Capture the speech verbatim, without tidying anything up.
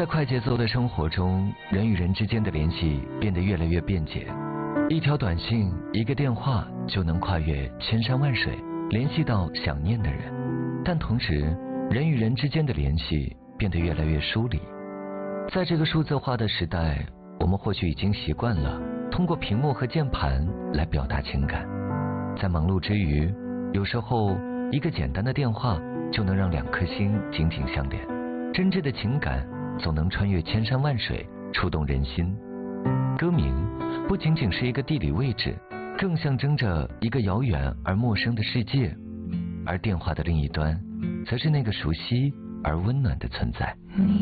在快节奏的生活中，人与人之间的联系变得越来越便捷，一条短信，一个电话就能跨越千山万水，联系到想念的人。但同时，人与人之间的联系变得越来越疏离。在这个数字化的时代，我们或许已经习惯了通过屏幕和键盘来表达情感。在忙碌之余，有时候一个简单的电话就能让两颗心紧紧相连。真挚的情感总能穿越千山万水，触动人心。歌名不仅仅是一个地理位置，更象征着一个遥远而陌生的世界。而电话的另一端，则是那个熟悉而温暖的存在。